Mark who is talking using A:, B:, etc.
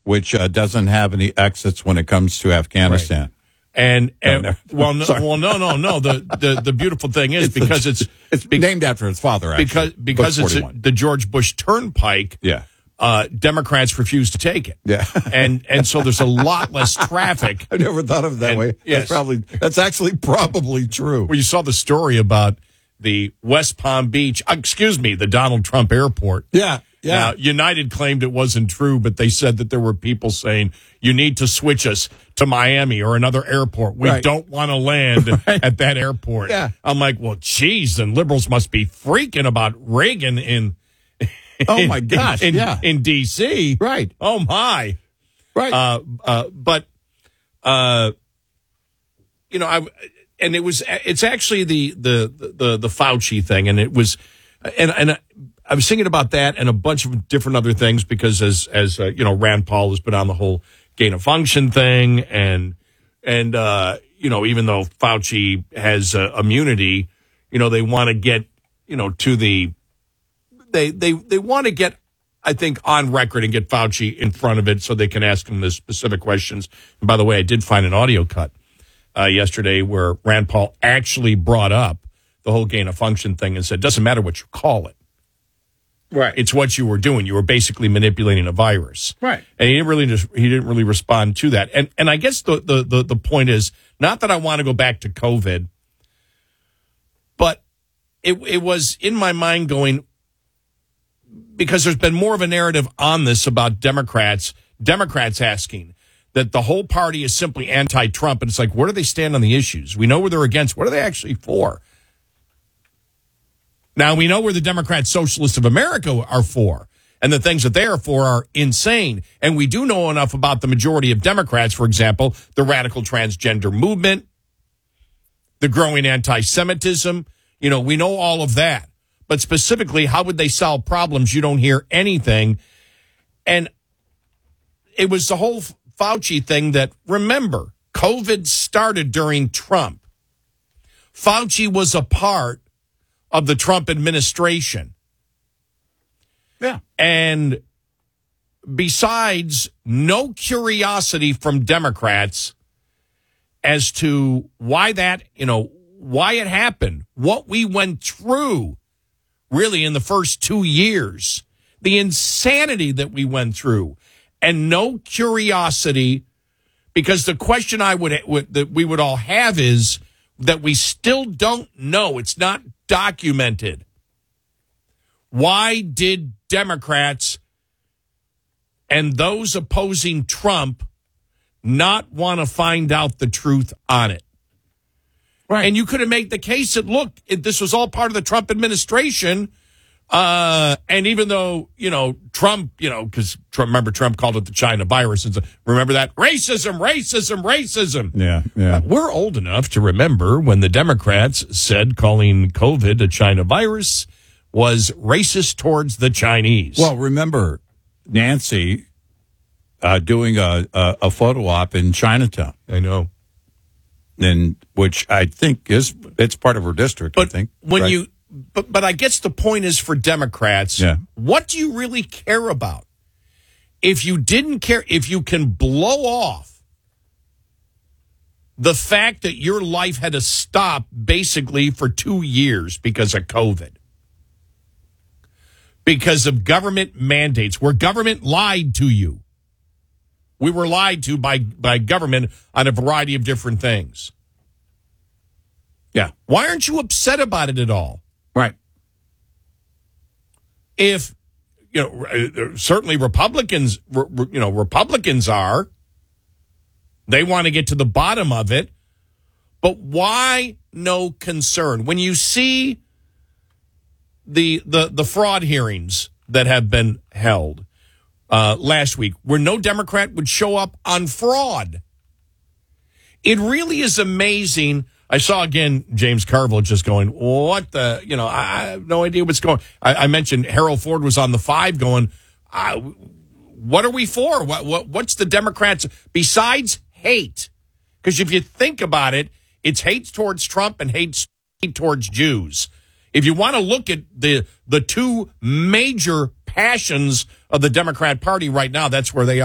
A: which doesn't have any exits when it comes to Afghanistan.
B: Right.
A: No.
B: The beautiful thing is because it's
A: named after his father. Actually,
B: because it's the George Bush Turnpike.
A: Yeah.
B: Democrats refuse to take it.
A: Yeah.
B: and so there's a lot less traffic.
A: I never thought of it that way.
B: Yes.
A: That's actually probably true.
B: Well, you saw the story about the West Palm Beach, the Donald Trump airport.
A: Yeah. Yeah.
B: Now, United claimed it wasn't true, but they said that there were people saying, you need to switch us to Miami or another airport. We don't want to land at that airport.
A: Yeah.
B: I'm like, well, geez, then liberals must be freaking about Reagan in
A: my gosh.
B: in D.C.
A: Right.
B: Oh, my.
A: Right.
B: It's actually the Fauci thing, and it was, and I was thinking about that and a bunch of different other things because as Rand Paul has been on the whole gain of function thing, and even though Fauci has immunity, they want to get to the they want to get, I think, on record and get Fauci in front of it so they can ask him the specific questions. And by the way, I did find an audio cut yesterday where Rand Paul actually brought up the whole gain of function thing and said, doesn't matter what you call it.
A: Right.
B: It's what you were doing. You were basically manipulating a virus.
A: Right.
B: And he didn't really respond to that. And I guess the point is not that I want to go back to COVID, but it was in my mind going, because there's been more of a narrative on this about Democrats asking that the whole party is simply anti-Trump. And it's like, where do they stand on the issues? We know where they're against. What are they actually for? Now, we know where the Democrat Socialists of America are for, and the things that they are for are insane. And we do know enough about the majority of Democrats, for example, the radical transgender movement, the growing anti-Semitism. We know all of that. But specifically, how would they solve problems? You don't hear anything. And it was the whole Fauci thing that, remember, COVID started during Trump. Fauci was a part of the Trump administration.
A: Yeah.
B: And besides, no curiosity from Democrats as to why it happened, what we went through really in the first 2 years, the insanity that we went through, and no curiosity, because the question that we would all have is that we still don't know. It's not documented. Why did Democrats and those opposing Trump not want to find out the truth on it?
A: Right.
B: And you could have made the case that, look, this was all part of the Trump administration. And even though, Trump, because remember, Trump called it the China virus. And remember that? Racism.
A: Yeah.
B: We're old enough to remember when the Democrats said calling COVID a China virus was racist towards the Chinese.
A: Well, remember Nancy doing a photo op in Chinatown.
B: I know.
A: And which I think it's part of her district,
B: but
A: I think.
B: When
A: right?
B: But I guess the point is for Democrats, what do you really care about? If you didn't care, if you can blow off the fact that your life had to stop basically for 2 years because of COVID, because of government mandates, where government lied to you. We were lied to by government on a variety of different things.
A: Yeah.
B: Why aren't you upset about it at all?
A: Right.
B: If, certainly Republicans are. They want to get to the bottom of it. But why no concern? When you see the fraud hearings that have been held last week, where no Democrat would show up on fraud, it really is amazing. I saw, again, James Carville just going, what the, I have no idea what's going on. I mentioned Harold Ford was on the 5 going, what are we for? What's the Democrats, besides hate? Because if you think about it, it's hate towards Trump and hate towards Jews. If you want to look at the two major passions of the Democrat Party right now, that's where they are.